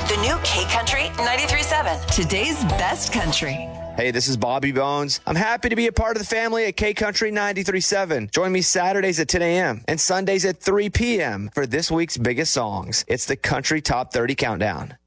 The new K Country 93.7. Today's best country. Hey, this is Bobby Bones. I'm happy to be a part of the family at K Country 93.7. Join me Saturdays at 10 a.m. and Sundays at 3 p.m. for this week's biggest songs. It's the Country Top 30 Countdown.